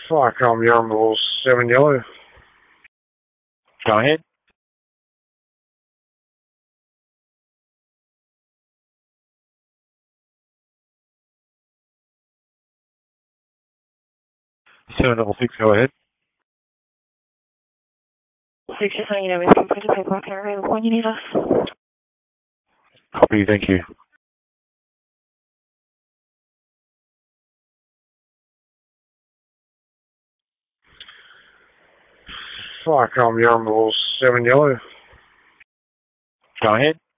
Fuck, I'm Yongle 7 Yellow. Go ahead. Seven double six, go ahead. 69, you know, it's complete paperwork area when you need us. Copy, thank you. Fuck, I'm Yongle 7 Yellow. Go ahead.